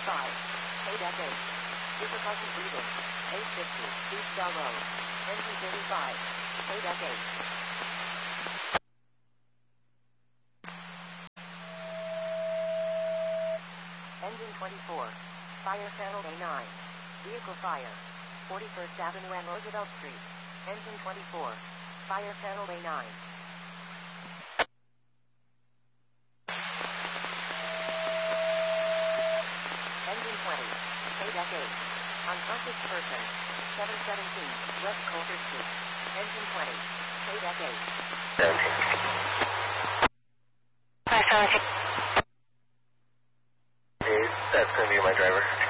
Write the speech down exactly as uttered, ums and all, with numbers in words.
thirty-five. Kodak eight. Supercar completed. eight fifty. Deep Star Road. Engine thirty-five. Kodak eight. Engine twenty-four. Fire channel A nine. Vehicle fire. forty-first Avenue and Roosevelt Street. Engine twenty-four. Fire channel A nine. Engine twenty. Kodak eight. Unconscious person. seven seventeen. West Coulter Street. Engine twenty. Kodak eight. That's going to be my driver.